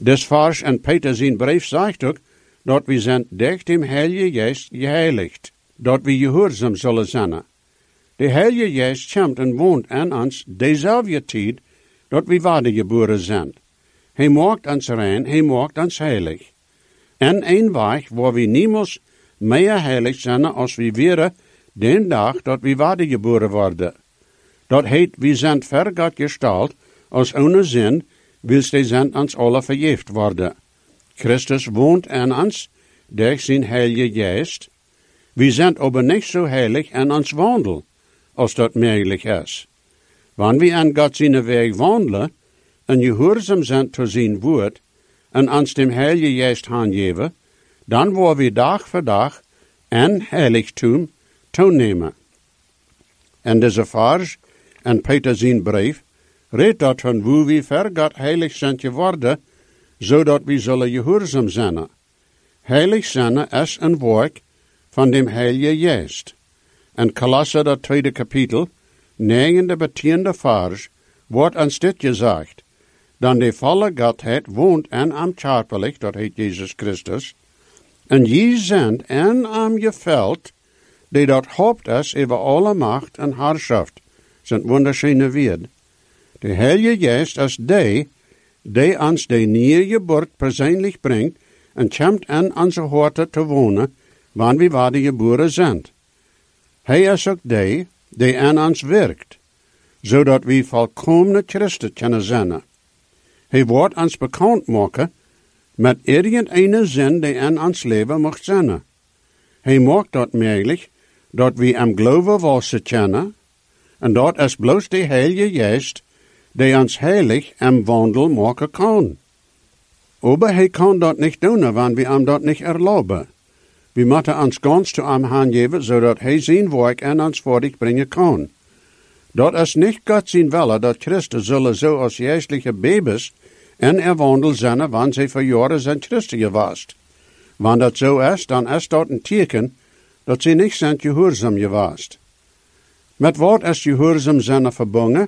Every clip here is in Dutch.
Des vers en Peter zijn brief zegt ook, dat we zijn durch dem Heilige Geest geheiligd, dat we gehoorzaam zullen zijn. De Heilige Geest komt en woont aan ons dezelfde tijd, dat we wedergeboren zijn. Hij maakt ons rein, hij maakt ons heilig. En een weg waar we niemals meer heilig zijn als we wären, den dag dat we wedergeboren worden. Dat heet, we zijn ver God gestalt, als ohne zin, wils de zijn ons alle vergeeft worden. Christus woont aan ons, durch zijn Heilige Geest. We zijn aber niet zo heilig aan ons wandel, als dat mogelijk is. Wanneer we aan God zijn weg wandelen, en gehoorzaam zijn te zijn woord, en ons dem Heilige Geest aangeven, dan worden we dag voor dag en heiligtum toenemen. En deze vers, en Peter zijn brief, redt dat van hoe we ver God heilig zijn geworden, zodat we zullen gehoorzaam zijn. Heilig zijn is een werk van dem Heilige Geest. En Kolosser, dat tweede kapitel, 9e bis 10e vers, wordt ons dit gezegd. Dan de volle Godheid woont en am Körperlich, dat heet Jezus Christus, en je zijn en am geveld, die dat hoopt is over alle macht en heerschaft, zijn wunderschöne woord. De Heilige Geest is die ons de nieuwe geboorte persoonlijk brengt en komt in onze harten te wonen, wanneer we wedergeboren zijn. Hij is ook die in ons werkt, zodat we volkomene Christen kunnen zijn. Hij wordt ons bekend maken met irgendeine zin die in ons leven mocht zijn. Hij maakt dat mogelijk dat we am geloven wassen kennen, en dat is bloos de Heilige Geest die ons heilig am wandel maken kan. Aber hij kan dat niet doen, wanneer we hem dat niet erlauben. We moeten ons ganz te hem aangeven, zodat hij zijn werk in ons voordig brengen kan. Dat is niet God zijn wille, dat Christen zullen zo als geestelijke baby's en er wandel zijn, wanneer zij voor jaren zijn Christen geweest. Wanneer dat zo is, dan is dat een teken dat zij niet zijn gehoorzaam geweest. Met wat is gehoorzaam zijn verbonden?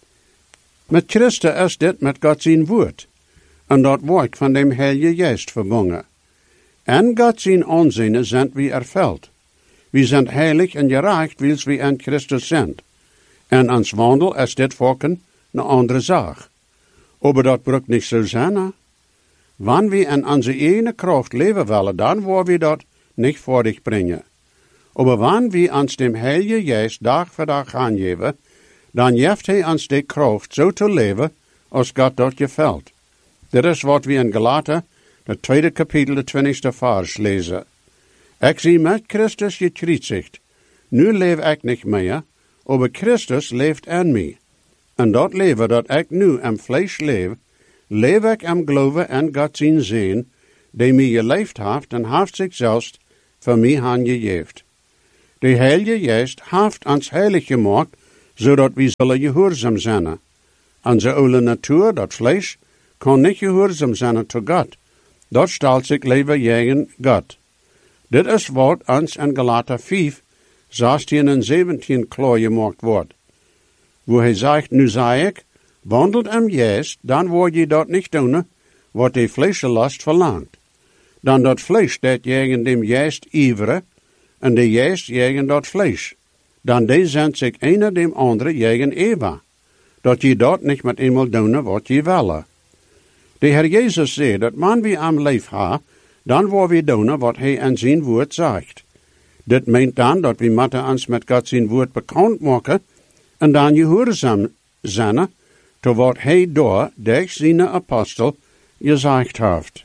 Met Christen is dit met God zijn woord, en dat werk van dem Heilige Geest verbonden. En God zijn aanzien zijn we erveld. We zijn heilig en gerecht, wils we in Christus zijn. En ons wandel is dit volken een andere zaak. Aber dat brukt niet zo zijn. Wanneer we in onze eigen kracht leven willen, dan worden we dat niet voordig brengen. Aber wanneer we ons dem Heilige Geest dag voor dag aangeven, dan geeft hij ons de kracht zo te leven, als God dat gefällt. Dit is wat we in Galaten, het tweede kapitel, de 20e vers lezen. Ik zie met Christus gekruisigd. Nu leef ik niet meer, aber Christus leeft in mij. En dat leven dat ik nu in vlees leef ik am geloven en God zijn zin, die mij geleefd heeft en heeft zichzelf voor mij aangegeven. De Heilige Geest heeft ons heilig gemaakt, zodat we zullen gehoorzaam zijn. Onze oude natuur, dat vlees, kan niet gehoorzaam zijn tot God. Dat stelt zich liever tegen God. Dit is wat ons in Galaten 5, 16 en 17 klaar gemaakt wordt. Wo hij zegt, nu zei ik, wandelt am Geest, dan word je dat niet doen, wat de vleeslast verlangt. Dan dat vlees dat tegen dem Geest iveren, en de Geest tegen dat vlees. Dan die zendt zich een dem andere tegen Eva. Dat je dat niet met eenmaal doen wat je willen. De Heer Jezus zei dat man wie am leef ha, dan worden we doen wat hij in zijn woord zegt. Dit meent dan dat we moeten ons met God zijn woord bekend maken, en dan gehoorzaam zijn, tot wat hij door zijn apostel gezegd heeft.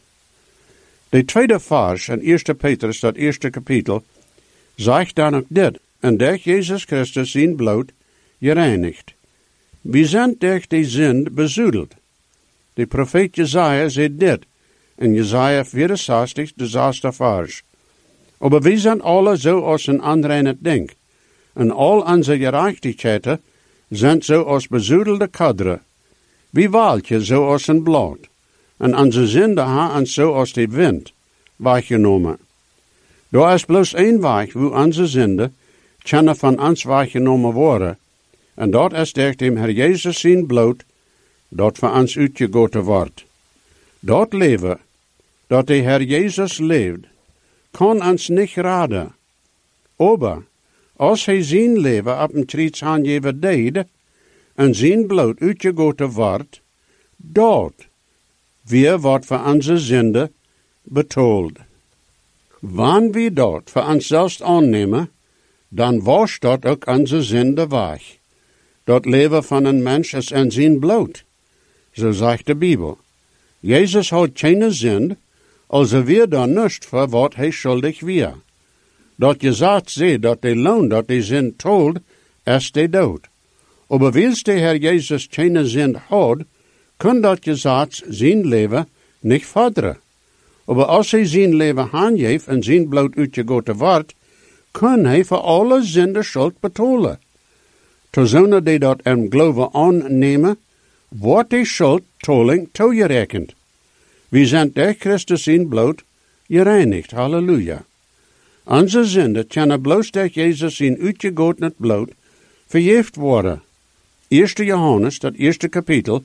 De tweede vers in 1 Petrus, dat eerste kapitel, zegt dan ook dit, en durch Jezus Christus zijn bloed gereinigd. We zijn durch die zin bezoedeld. De profeet Jesaja zei dit, in Jesaja 64, de 6e vers. Aber we zijn alle zo als een onreine ding, en al onze gerechtigheden zijn zo als bezoedelde kaderen. Wie waaltje zo als een blad, en onze zinde hebben zo als de wind weggenomen. Daar is bloos één weg, wo onze zinde kunnen van ons weggenomen worden, en dat is durch dem Herr Jezus zijn bloed, dat voor ons uitgegoten wordt. Dat leven, dat de Heer Jezus leeft, kan ons niet raden. Aber, als hij zijn leven op een kruis aangeven deed, en zijn bloed uitgegoten wordt, dat weer wordt voor onze zonde betaald. Wanneer we dat voor onszelf aannemen, dan wascht dat ook onze zonde weg. Dat leven van een mens is in zijn bloed. Zo zegt de Bijbel. Jezus had geen zonde, als weer dan niet voor wat hij schuldig weer. Dat je zegt ze dat de loon dat de zin told, is de dood. Aber wils de Heer Jezus geen zin had, kan dat je zegt zijn leven niet vorderen. Aber als hij zijn leven aangeeft en zijn bloed uitgegoten wordt, kan hij voor alle zonde schuld betalen. Terzonen die dat in geloven aannemen, wordt die schuldtoling toegerekend. We zijn door Christus zijn bloed gereinigd. Halleluja. Onze zonde kunnen bloos door Jezus zijn uitgegoten bloed vergeefd worden. 1 Johannes, dat eerste kapitel,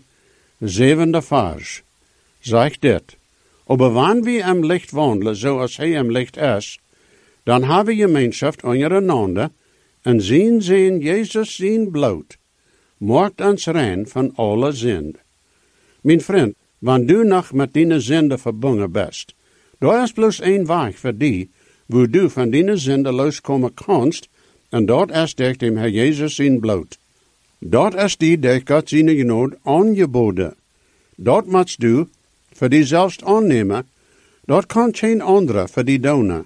7e vers, zegt dit. Aber wanneer we im licht wandelen, zoals hij im licht is, dan hebben we gemeenschap ondereinander en zien Jezus zijn bloed, maakt ons rein van alle zonde. Mijn vriend, wanneer du nog met die zonde verbonden bent, daar is bloos één weg voor die, wo du van die zonde loskomen kanst, en dat is door dem Herr Jezus zijn bloed. Dat is die door God zijn genade aangeboden. Dat moet du voor die zelfs aannemen, dat kan geen andere voor die doen.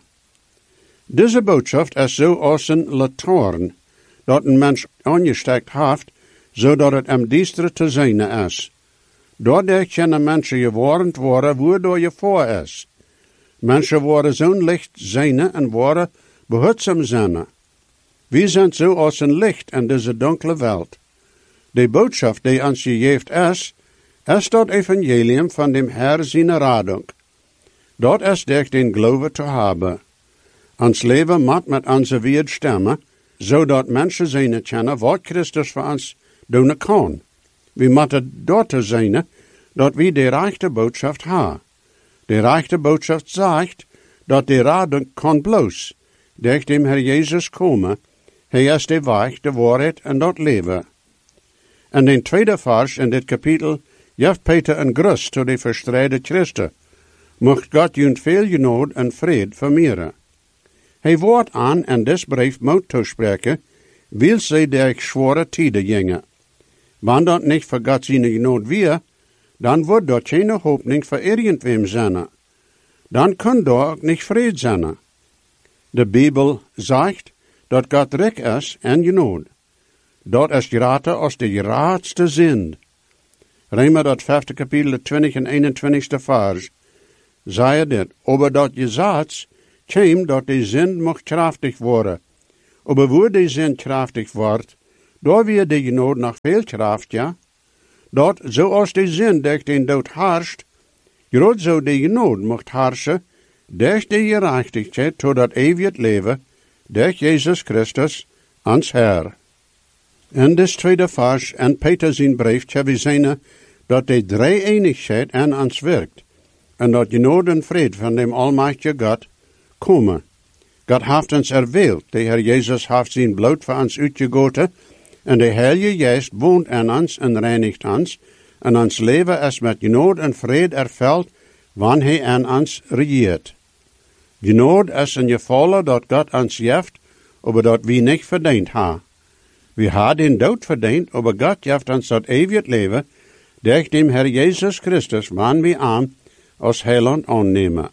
Deze boodschap is zo als een lantaarn, dat een mens aangestekt heeft, zodat het hem duister te zien is. Daardoor kunnen mensen gewarnd worden, waardoor je voor is. Mensen worden zo'n licht zijn en worden behutzaam zijn. We zijn zo als een licht in deze donkere wereld. De boodschap die ons gegeven is dat evangelium van dem Herr zijn radung. Dat is durch den Glauben te hebben. Ons leven moet met onze woord stemmen, zodat mensen zijn kennen wat Christus voor ons doen kan. We moeten dort zijn dat we de rechte boodschap hebben. De rechte boodschap zegt dat de radung kan bloos durch dem Herr Jezus komen. Hij is de weg, de waarheid en dat leven. En in tweede vers in dit kapitel geeft Peter een grus tot de verstreide Christen. Mocht God junt veel genade en vrede vermeeren. Hij wordt aan en des brief moet toespreken, wil zij durch zware tijden gingen. Wanneer dat niet voor God zijn genade weer, dan wordt dat geen hoopning voor irgendwem zijn. Dan kan daar ook niet vrede zijn. De Bijbel zegt dat God rijk is en genade. Dat is grater als de grootste zin. Rema dat 5e kapitel 20 en 21ste vers. Zei dit, aber dat je zegt, kwam dat de zin mocht krachtig worden. Aber wo de zin krachtig wordt, daar weer de genade nog veel kracht, ja. Dat, zoals de zin durch den dood heerst, groot zo de genade mocht heersen, durch de gerechtigheid tot dat eeuwig leven, durch Jezus Christus, ons Herr. In dit tweede vers en Peter zijn brief hebben we zien dat de drie-eenigheid aan ons werkt en dat genade en vrede van dem almachtige God komen. God heeft ons erwählt, de Heer Jezus heeft zijn bloed voor ons uitgegoten en de Heilige Geest woont in ons en reinigt ons en ons leven is met genade en vrede ervuld wanneer hij aan ons regeert. Genade is een geval dat God ons geeft, aber dat we niet verdiend hebben. We hadden den dood verdiend, aber God geeft ons dat eeuwig leven, durch dem Herr Jezus Christus, wanneer we aan als Heiland aannemen.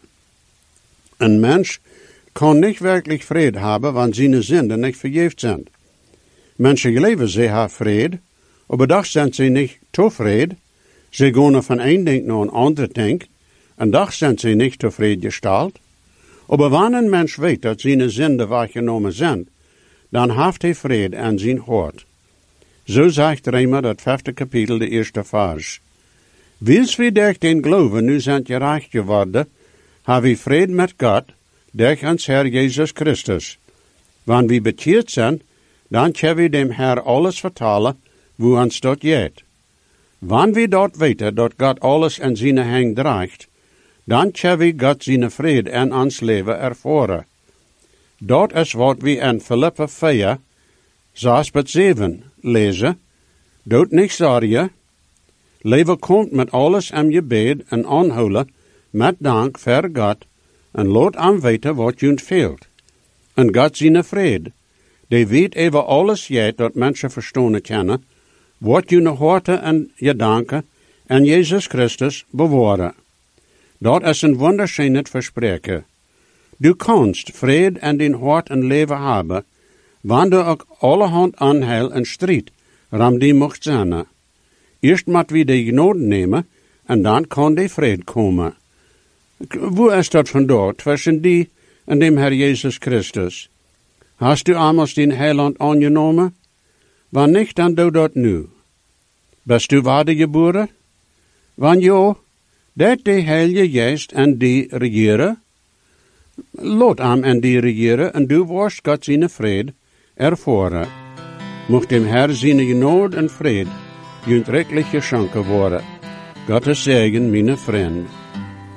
Een mens kan niet werkelijk vrede hebben, wanneer zijn zinden niet vergeefd zijn. Mensen leven, ze hebben vrede, aber doch zijn ze niet tevreden. Ze gaan van een ding naar een ander ding, en doch zijn ze niet tevreden gesteld. Aber wanneer een mens weet dat zijn zinden weggenomen zijn, dan heeft hij vrede aan zijn hart. Zo zegt Rema dat 5e kapitel de eerste vers. Wils we durch den geloven nu zijn gerecht geworden, hebben we vrede met God, durch ons Herr Jezus Christus. Wanneer we bekeerd zijn, dan kunnen we dem Herr alles vertellen, wo ons dat jeet. Wanneer we dort weten dat God alles in zijn hand draagt, dan tja we God zijn vrede in ons leven ervaren. Dat is wat we in Filippa 4, 6-7 lezen. Doet niet zorgen. Leven komt met alles in je bed en aanhouden, met dank voor God, en laat hem weten wat je veelt. En God zijn vrede, die weet even alles jij dat mensen verstaan kennen, wat je hoort en je danken, en Jezus Christus bewaren. Dat is een wonderschönet verspreken. Du kannst vrede in din hart en leven hebben, wanneer du ook allerhand aanheil en strijd ram die mocht zijn. Eerst moet we de genade nemen, en dan kan die vrede komen. Hoe is dat vandaag tussen die en dem Herr Jezus Christus? Hast du eenmaals den Heiland aangenomen? Wanneer niet, dan doe dat nu. Bist du wedergeboren? Wanneer ja, dat de Heilige Geest en die regeren? Laat hem en die regeren, en du worst God zijn vrede ervaren. Mocht dem Herr zijn genade en vrede junt rechtlich geschenken worden. Gottes Segen, meine Freunde.